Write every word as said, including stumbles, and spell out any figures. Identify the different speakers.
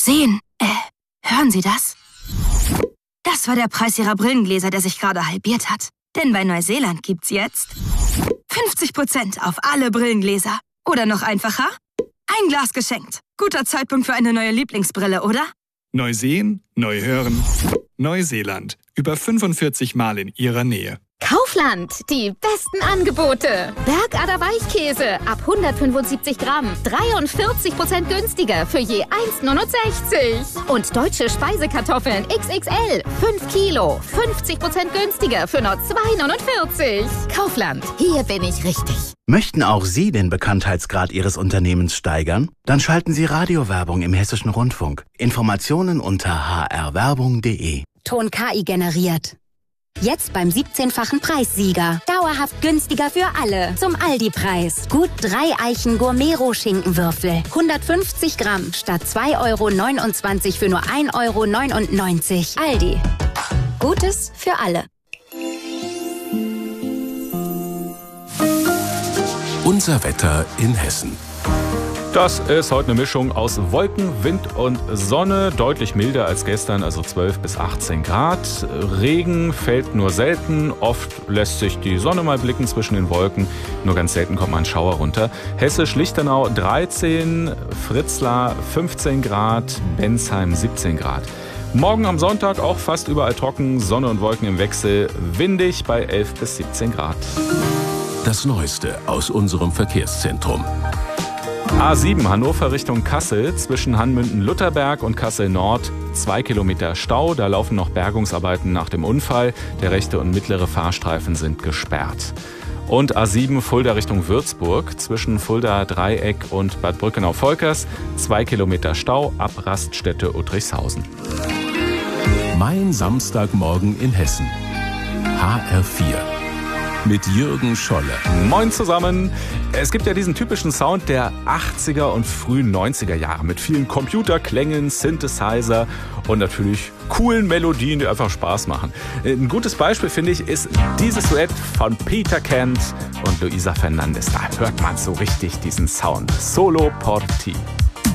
Speaker 1: Sehen, äh, hören Sie das? Das war der Preis Ihrer Brillengläser, der sich gerade halbiert hat. Denn bei Neuseeland gibt's jetzt fünfzig Prozent auf alle Brillengläser. Oder noch einfacher, ein Glas geschenkt. Guter Zeitpunkt für eine neue Lieblingsbrille, oder?
Speaker 2: Neu sehen, neu hören. Neuseeland. Über fünfundvierzig Mal in Ihrer Nähe.
Speaker 3: Kaufland, die besten Angebote. Bergader Weichkäse ab hundertfünfundsiebzig Gramm, dreiundvierzig Prozent günstiger für je eins Komma neunundsechzig. Und deutsche Speisekartoffeln X X L, fünf Kilo, fünfzig Prozent günstiger für nur zwei Komma neunundvierzig. Kaufland, hier bin ich richtig.
Speaker 4: Möchten auch Sie den Bekanntheitsgrad Ihres Unternehmens steigern? Dann schalten Sie Radiowerbung im Hessischen Rundfunk. Informationen unter h r werbung punkt de.
Speaker 5: Ton K I generiert. Jetzt beim siebzehnfachen Preissieger. Dauerhaft günstiger für alle. Zum Aldi-Preis. Gut drei Eichen Gourmet-Schinkenwürfel. hundertfünfzig Gramm statt zwei Euro neunundzwanzig für nur ein Euro neunundneunzig. Aldi. Gutes für alle.
Speaker 6: Unser Wetter in Hessen.
Speaker 7: Das ist heute eine Mischung aus Wolken, Wind und Sonne. Deutlich milder als gestern, also zwölf bis achtzehn Grad. Regen fällt nur selten. Oft lässt sich die Sonne mal blicken zwischen den Wolken. Nur ganz selten kommt mal ein Schauer runter. Hessisch-Lichtenau dreizehn, Fritzlar fünfzehn Grad, Bensheim siebzehn Grad. Morgen am Sonntag auch fast überall trocken, Sonne und Wolken im Wechsel. Windig bei elf bis siebzehn Grad.
Speaker 6: Das Neueste aus unserem Verkehrszentrum.
Speaker 7: A sieben Hannover Richtung Kassel, zwischen Hanmünden-Lutherberg und Kassel-Nord, zwei Kilometer Stau. Da laufen noch Bergungsarbeiten nach dem Unfall. Der rechte und mittlere Fahrstreifen sind gesperrt. Und A sieben Fulda Richtung Würzburg, zwischen Fulda Dreieck und Bad Brückenau-Volkers, zwei Kilometer Stau ab Raststätte Uttrichshausen.
Speaker 6: Mein Samstagmorgen in Hessen. H R vier. Mit Jürgen Scholle.
Speaker 7: Moin zusammen. Es gibt ja diesen typischen Sound der achtziger und frühen neunziger Jahre mit vielen Computerklängen, Synthesizer und natürlich coolen Melodien, die einfach Spaß machen. Ein gutes Beispiel, finde ich, ist dieses Duett von Peter Kent und Luisa Fernandez. Da hört man so richtig diesen Sound. Solo Porti.